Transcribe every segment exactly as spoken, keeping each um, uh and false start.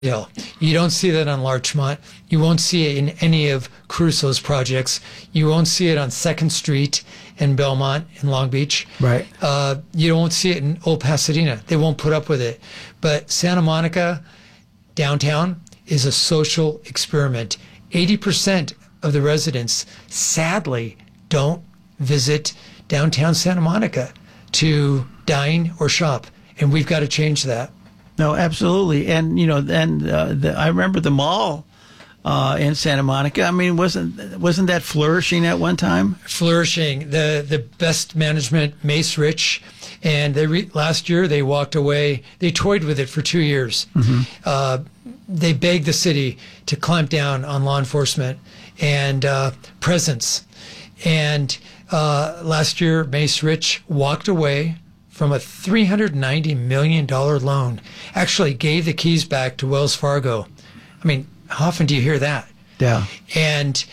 Hill. You don't see that on Larchmont. You won't see it in any of Caruso's projects. You won't see it on Second Street in Belmont, in Long Beach. Right. Uh, you won't see it in Old Pasadena. They won't put up with it. But Santa Monica downtown is a social experiment. eighty percent of the residents, sadly, don't visit downtown Santa Monica to dine or shop. And we've got to change that. No, absolutely. And, you know, and uh, the, I remember the mall uh, in Santa Monica. I mean, wasn't wasn't that flourishing at one time? Flourishing. The the best management, Mace Rich, and they re- last year they walked away. They toyed with it for two years. Mm-hmm. Uh, they begged the city to clamp down on law enforcement and uh, presence. And uh, last year, Mace Rich walked away from a three hundred ninety million dollars loan, actually gave the keys back to Wells Fargo. I mean, how often do you hear that? Yeah. And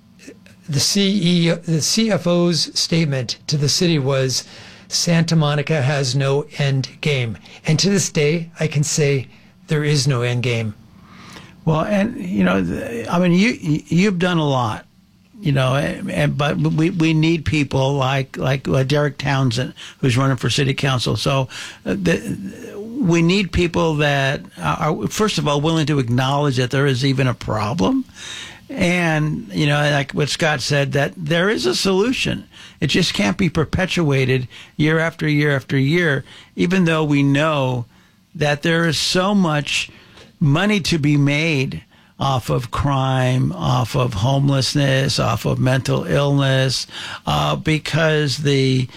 the C E O, the C F O's statement to the city was, Santa Monica has no end game. And to this day, I can say there is no end game. Well, and, you know, I mean, you, you've done a lot. You know, and, but we we need people like like uh, Derek Townsend, who's running for city council. So uh, the, we need people that are, first of all, willing to acknowledge that there is even a problem. And, you know, like what Scott said, that there is a solution. It just can't be perpetuated year after year after year, even though we know that there is so much money to be made off of crime, off of homelessness, off of mental illness, uh, because the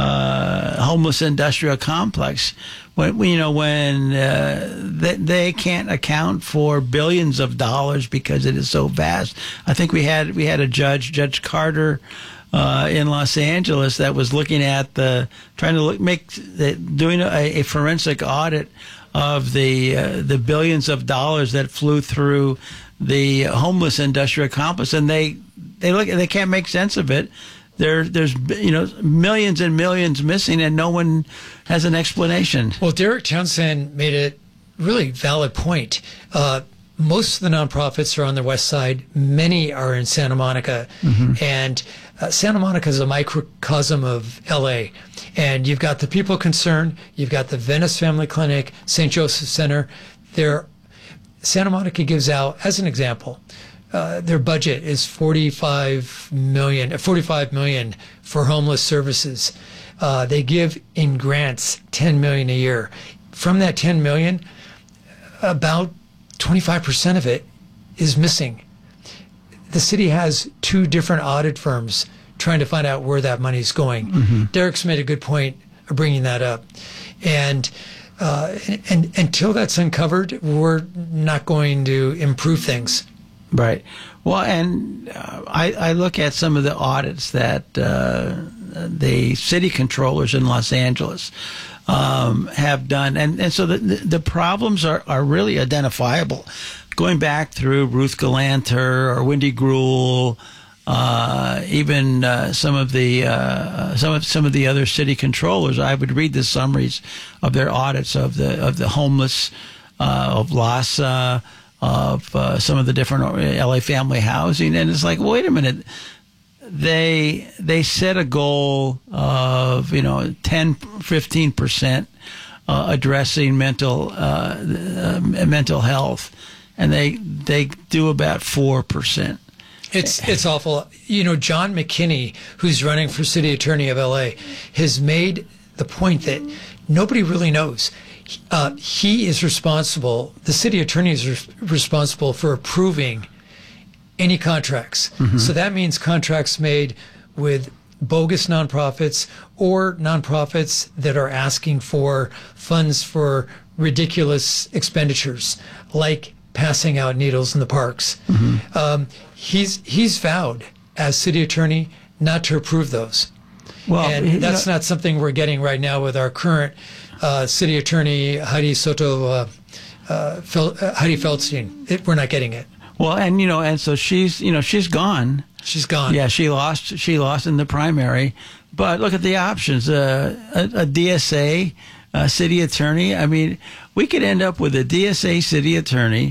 uh, homeless industrial complex, when you know, when uh, they, they can't account for billions of dollars because it is so vast. I think we had we had a judge, Judge Carter, uh, in Los Angeles, that was looking at the trying to look make the, doing a, a forensic audit of the uh, the billions of dollars that flew through the homeless industrial complex, and they they look they can't make sense of it. There there's you know millions and millions missing, and no one has an explanation. Well, Derek Townsend made a really valid point. Uh, most of the nonprofits are on the west side. Many are in Santa Monica, mm-hmm. and uh, Santa Monica is a microcosm of L A. And you've got the people concerned. You've got the Venice Family Clinic, Saint Joseph Center. They're, Santa Monica gives out, as an example, uh, their budget is forty-five million dollars, forty-five million dollars for homeless services. Uh, they give in grants ten million dollars a year. From that ten million dollars, about twenty-five percent of it is missing. The city has two different audit firms trying to find out where that money's going. Mm-hmm. Derek's made a good point of bringing that up. And, uh, and, and until that's uncovered, we're not going to improve things. Right. Well, and uh, I, I look at some of the audits that uh, the city controllers in Los Angeles um, have done. And, and so the, the problems are, are really identifiable. Going back through Ruth Galanter or Wendy Gruhl, Uh, even uh, some of the uh, some of some of the other city controllers, I would read the summaries of their audits of the of the homeless, uh, of LAHSA, of uh, some of the different L A family housing, and it's like, wait a minute, they they set a goal of you know ten, fifteen percent uh, addressing mental uh, uh, mental health, and they they do about four percent. It's it's awful. You know, John McKinney, who's running for city attorney of L A, has made the point that nobody really knows. Uh, he is responsible, the city attorney is re- responsible for approving any contracts. Mm-hmm. So that means contracts made with bogus nonprofits or nonprofits that are asking for funds for ridiculous expenditures, like passing out needles in the parks. Mm-hmm. Um, he's he's vowed as city attorney not to approve those. Well, and that's know, not something we're getting right now with our current uh, city attorney, Heidi Soto, uh, uh, Fel, uh, Heidi Feldstein. It, we're not getting it. Well, and you know, and so she's you know she's gone. She's gone. Yeah, she lost. She lost in the primary. But look at the options: uh, a, a D S A, a city attorney. I mean, we could end up with a D S A city attorney